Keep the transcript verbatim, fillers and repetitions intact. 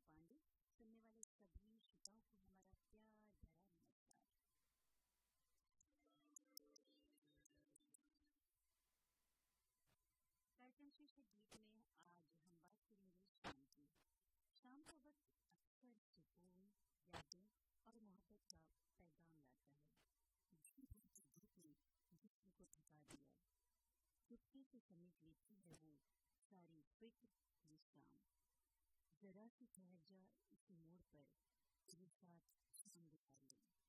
पांडे। सुनने वाले सभी श्रोताओं को हमारा प्यार भरा नमस्कार। कार्यक्रम शीर्षक गीत में आज हम बात करेंगे शाम की। शाम का वक्त अक्सर सुकून, यादें और मोहब्बत का पैगाम लाता है। धूप ने जिस्म को थका दिया, चुपके से समेट लेती है वो सारी फिक्र ये शाम। जरा सी ठहर जा इसी मोड़ पर, तेरे साथ शाम गुजार ले।